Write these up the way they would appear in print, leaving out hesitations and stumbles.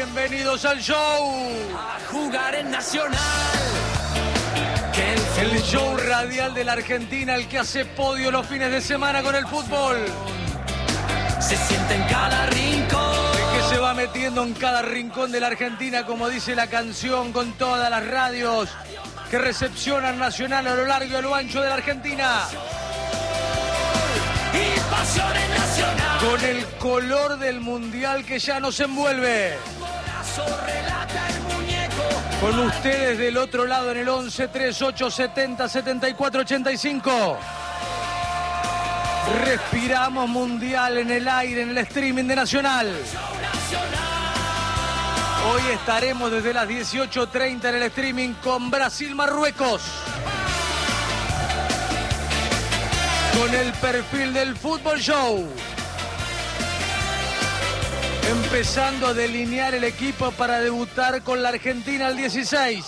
Bienvenidos al show. A jugar en Nacional. El show radial de la Argentina, el que hace podio los fines de semana con el fútbol. Se siente en cada rincón. El que se va metiendo en cada rincón de la Argentina, como dice la canción, con todas las radios que recepcionan Nacional a lo largo y a lo ancho de la Argentina. Y pasión en Nacional. Con el color del mundial que ya nos envuelve. Relata el muñeco. Con ustedes del otro lado en el 11 38 70 74 85. Respiramos mundial en el aire, en el streaming de Nacional. Hoy estaremos desde las 18:30 en el streaming con Brasil-Marruecos. Con el perfil del Fútbol Show. Empezando a delinear el equipo para debutar con la Argentina el 16.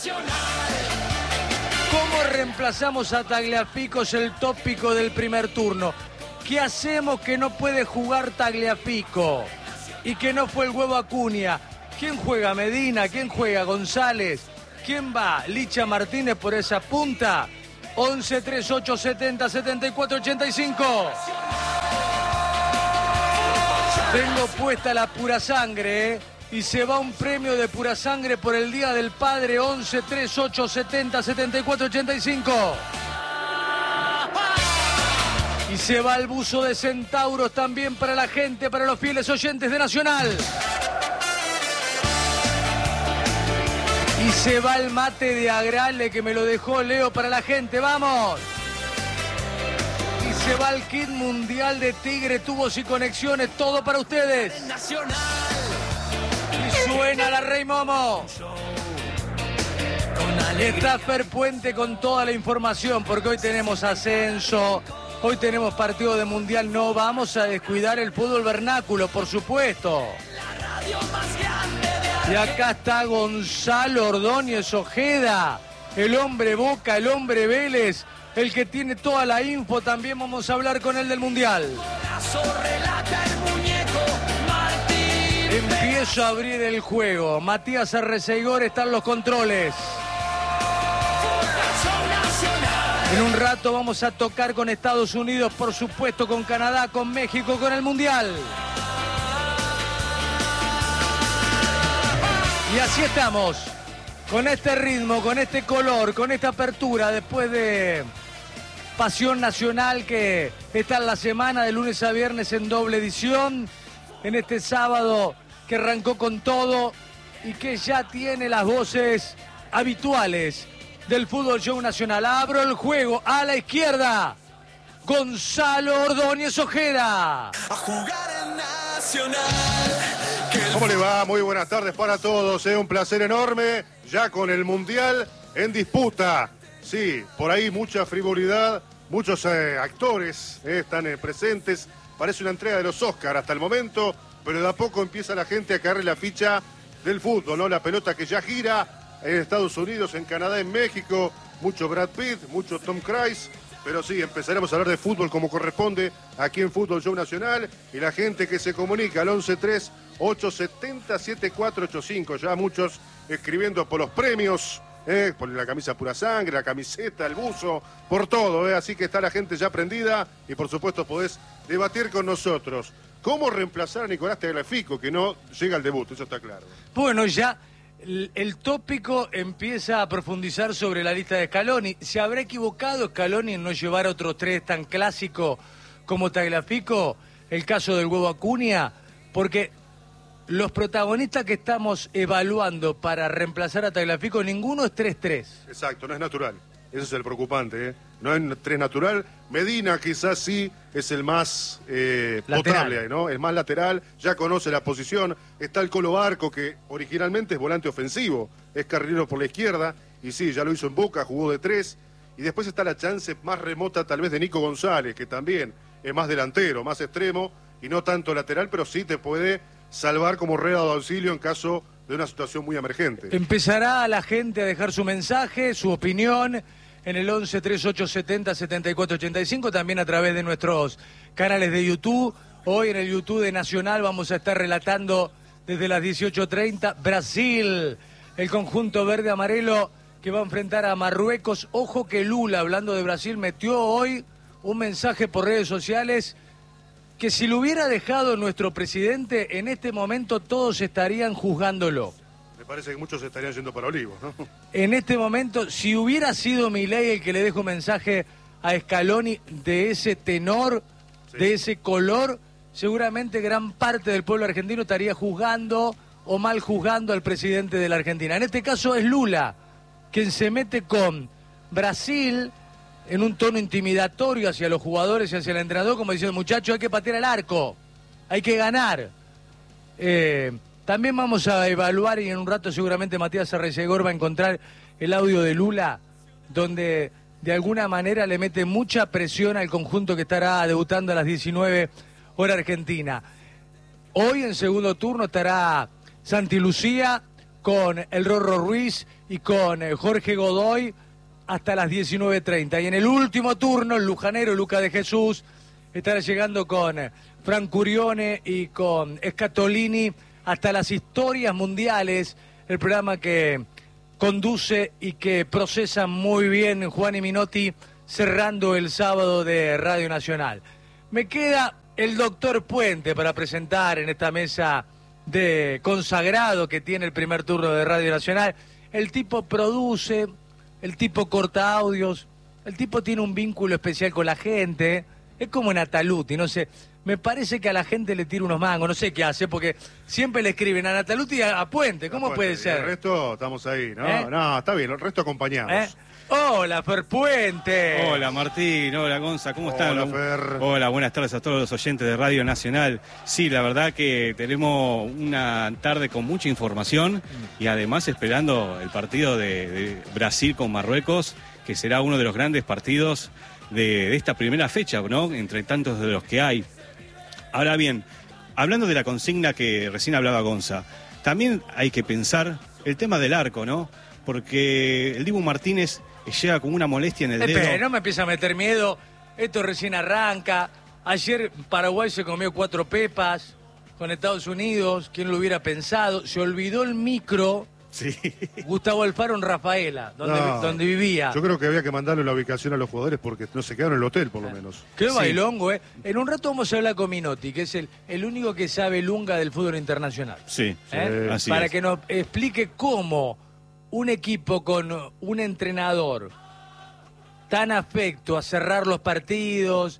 ¿Cómo reemplazamos a Tagliafico? Es el tópico del primer turno. ¿Qué hacemos que no puede jugar Tagliafico? Y que no fue el Huevo Acuña. ¿Quién juega? Medina. ¿Quién juega? González. ¿Quién va? Licha Martínez por esa punta. 11 38 70 74 85. Tengo puesta la pura sangre, y se va un premio de pura sangre por el Día del Padre. 11 38 70 74 85. Y se va el buzo de centauros también para la gente, para los fieles oyentes de Nacional. Y se va el mate de Agrale que me lo dejó Leo para la gente. ¡Vamos! Se va el kit mundial de Tigre, tubos y conexiones, todo para ustedes. Y suena la Rey Momo. Está Fer Puente con toda la información, porque hoy tenemos ascenso, hoy tenemos partido de mundial. No vamos a descuidar el fútbol vernáculo, por supuesto. Y acá está Gonzalo Ordóñez Ojeda, el hombre Boca, el hombre Vélez. El que tiene toda la info, también vamos a hablar con él del Mundial. Empiezo a abrir el juego. Matías Arreceigor está en los controles. En un rato vamos a tocar con Estados Unidos, por supuesto, con Canadá, con México, con el Mundial. Y así estamos, con este ritmo, con este color, con esta apertura, después de Pasión Nacional, que está en la semana de lunes a viernes en doble edición, en este sábado que arrancó con todo y que ya tiene las voces habituales del Fútbol Show Nacional. Abro el juego a la izquierda, Gonzalo Ordóñez Ojeda. A jugar en Nacional. ¿Cómo le va? Muy buenas tardes para todos. Un placer enorme, ya con el Mundial en disputa. Sí, por ahí mucha frivolidad, muchos actores están presentes. Parece una entrega de los Oscars hasta el momento, pero de a poco empieza la gente a caerle la ficha del fútbol, ¿no? La pelota que ya gira en Estados Unidos, en Canadá, en México. Mucho Brad Pitt, mucho Tom Cruise. Pero sí, empezaremos a hablar de fútbol como corresponde aquí en Fútbol Show Nacional. Y la gente que se comunica al 11-3-870-7485. Ya muchos escribiendo por los premios. Por la camisa pura sangre, la camiseta, el buzo, por todo, así que está la gente ya prendida y por supuesto podés debatir con nosotros. ¿Cómo reemplazar a Nicolás Tagliafico, que no llega al debut? Eso está claro. Bueno, ya el tópico empieza a profundizar sobre la lista de Scaloni. ¿Se habrá equivocado Scaloni en no llevar otros tres tan clásicos como Tagliafico? El caso del Huevo Acuña, porque los protagonistas que estamos evaluando para reemplazar a Tagliafico, ninguno es 3-3. Exacto, no es natural. Ese es el preocupante, No es 3 natural. Medina quizás sí es el más potable, ¿no? El más lateral, ya conoce la posición. Está el Colo Barco, que originalmente es volante ofensivo, es carrilero por la izquierda, y sí, ya lo hizo en Boca, jugó de 3. Y después está la chance más remota tal vez de Nico González, que también es más delantero, más extremo, y no tanto lateral, pero sí te puede salvar como rueda de auxilio en caso de una situación muy emergente. Empezará la gente a dejar su mensaje, su opinión, en el 11 3870 7485, también a través de nuestros canales de YouTube. Hoy en el YouTube de Nacional vamos a estar relatando desde las 18:30, Brasil, el conjunto verde-amarelo que va a enfrentar a Marruecos. Ojo que Lula, hablando de Brasil, metió hoy un mensaje por redes sociales que si lo hubiera dejado nuestro presidente, en este momento todos estarían juzgándolo. Me parece que muchos estarían yendo para Olivos, ¿no? En este momento, si hubiera sido Milei el que le dejó un mensaje a Scaloni de ese tenor, sí, de ese color, seguramente gran parte del pueblo argentino estaría juzgando o mal juzgando al presidente de la Argentina. En este caso es Lula, quien se mete con Brasil en un tono intimidatorio hacia los jugadores y hacia el entrenador, como diciendo, muchachos, hay que patear al arco, hay que ganar. También vamos a evaluar, y en un rato seguramente Matías Arreyegor va a encontrar el audio de Lula, donde de alguna manera le mete mucha presión al conjunto que estará debutando a las 19 hora argentina. Hoy en segundo turno estará Santi Lucía con el Rorro Ruiz y con Jorge Godoy hasta las 19:30. Y en el último turno, el lujanero Luca de Jesús estará llegando con Fran Curione y con Scatolini hasta las historias mundiales, el programa que conduce y que procesa muy bien Juan y Minotti, cerrando el sábado de Radio Nacional. Me queda el doctor Puente para presentar en esta mesa de consagrado que tiene el primer turno de Radio Nacional. El tipo produce, el tipo corta audios, el tipo tiene un vínculo especial con la gente, es como Nataluti, no sé, me parece que a la gente le tira unos mangos, no sé qué hace, porque siempre le escriben a Nataluti y a Puente, ¿cómo puede ser? El resto estamos ahí, ¿no? No, está bien, el resto acompañamos. Hola, Fer Puente. Hola, Martín. Hola, Gonza. ¿Cómo están? Hola, Fer. Hola, buenas tardes a todos los oyentes de Radio Nacional. Sí, la verdad que tenemos una tarde con mucha información y además esperando el partido de Brasil con Marruecos, que será uno de los grandes partidos de esta primera fecha, ¿no? Entre tantos de los que hay. Ahora bien, hablando de la consigna que recién hablaba Gonza, también hay que pensar el tema del arco, ¿no? Porque el Dibu Martínez llega con una molestia en el dedo. No me empieza a meter miedo, esto recién arranca. Ayer Paraguay se comió 4 pepas con Estados Unidos, ¿quién lo hubiera pensado? Se olvidó el micro, sí, Gustavo Alfaro en Rafaela, donde vivía. Yo creo que había que mandarle la ubicación a los jugadores porque no se quedaron en el hotel, por lo menos. Qué bailongo, ¿eh? En un rato vamos a hablar con Minotti, que es el único que sabe lunga del fútbol internacional. Sí, así para es. que nos explique cómo un equipo con un entrenador tan afecto a cerrar los partidos,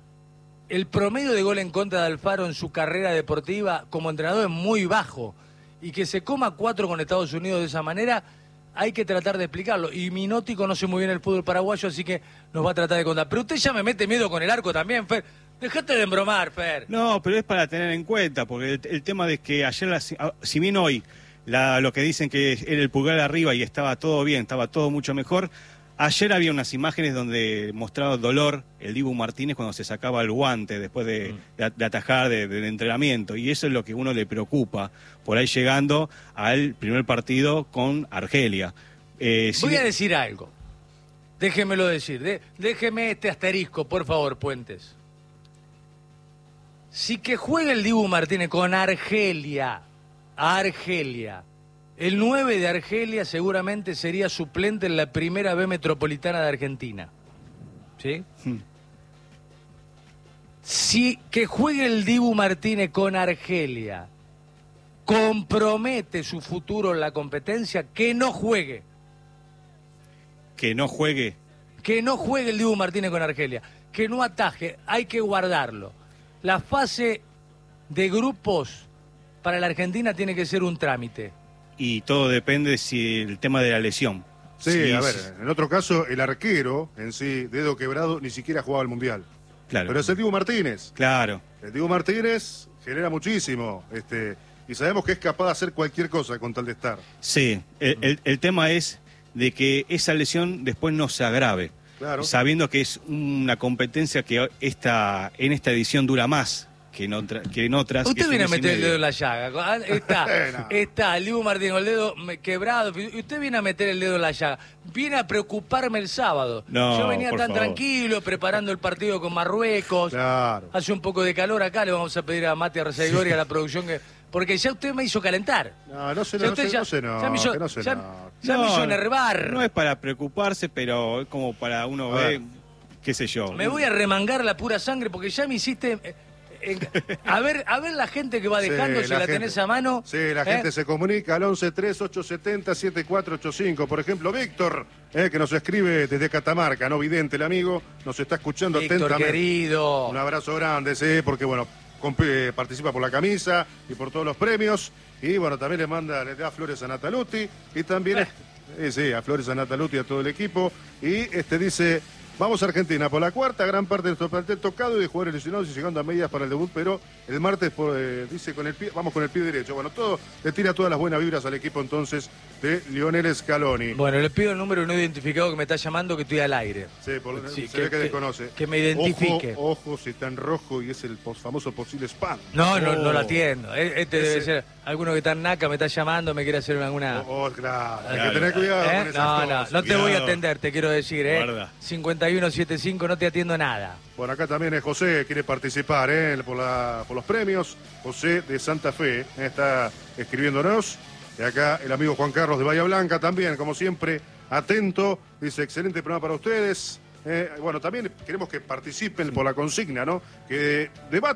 el promedio de gol en contra de Alfaro en su carrera deportiva como entrenador es muy bajo, y que se coma 4 con Estados Unidos de esa manera, hay que tratar de explicarlo. Y Minotti conoce muy bien el fútbol paraguayo, así que nos va a tratar de contar. Pero usted ya me mete miedo con el arco también, Fer. Dejate de embromar, Fer. No, pero es para tener en cuenta, porque el tema de que ayer, si bien hoy lo que dicen que era el pulgar arriba y estaba todo bien, estaba todo mucho mejor, ayer había unas imágenes donde mostraba dolor el Dibu Martínez cuando se sacaba el guante después de atajar del entrenamiento, y eso es lo que uno le preocupa, por ahí llegando al primer partido con Argelia. Voy a decir algo, déjemelo decir, déjeme este asterisco, por favor, Puentes. Si que juegue el Dibu Martínez con Argelia, el 9 de Argelia seguramente sería suplente en la primera B metropolitana de Argentina. ¿Sí? Si que juegue el Dibu Martínez con Argelia compromete su futuro en la competencia, que no juegue. Que no juegue. Que no juegue el Dibu Martínez con Argelia. Que no ataje, hay que guardarlo. La fase de grupos para la Argentina tiene que ser un trámite. Y todo depende si el tema de la lesión. Sí, a ver, en otro caso, el arquero en sí, dedo quebrado, ni siquiera jugaba el Mundial. Claro. Pero es el Dibu Martínez. Claro. El Dibu Martínez genera muchísimo, y sabemos que es capaz de hacer cualquier cosa con tal de estar. Sí, el tema es de que esa lesión después no se agrave. Claro. Sabiendo que es una competencia que en esta edición dura más que en otras. Usted viene a meter el dedo en la llaga. Está el Dibu Martínez con el dedo quebrado. Y usted viene a meter el dedo en la llaga. Viene a preocuparme el sábado. No, yo venía tan favor. Tranquilo, preparando el partido con Marruecos. Claro. Hace un poco de calor acá. Le vamos a pedir a Mati Arrezegor y a la producción que porque ya usted me hizo calentar. No se O sea, usted ya me hizo, ya me hizo enervar. No es para preocuparse, pero es como para uno ver, qué sé yo. Me voy a remangar la pura sangre porque ya me hiciste... a ver la gente que va dejando, si la tenés a mano. Sí, la gente se comunica al 11-3870-7485. Por ejemplo, Víctor, que nos escribe desde Catamarca, no vidente el amigo, nos está escuchando Víctor, atentamente. querido. Un abrazo grande, sí, porque bueno, participa por la camisa y por todos los premios. Y bueno, también le da flores a Nataluti. Y también, a flores a Nataluti y a todo el equipo. Y dice... Vamos a Argentina por la cuarta, gran parte de nuestro plantel tocado y de jugadores lesionados y llegando a medias para el debut, pero el martes dice vamos con el pie derecho. Bueno, todo le tira todas las buenas vibras al equipo entonces de Lionel Scaloni. Bueno, le pido el número no identificado que me está llamando, que estoy al aire. Sí, se ve que desconoce. Que me identifique. Ojo, si está en rojo y es el famoso posible spam. No lo atiendo. Debe ser alguno que está en Naca, me está llamando, me quiere hacer alguna... Claro, hay que tener cuidado con esas cosas. No te voy a atender, te quiero decir, Guarda. 5175, no te atiendo nada. Bueno, acá también es José, quiere participar por los premios. José de Santa Fe está escribiéndonos. Y acá el amigo Juan Carlos de Bahía Blanca también, como siempre, atento. Dice, excelente programa para ustedes. Bueno, también queremos que participen por la consigna, ¿no? Que debatan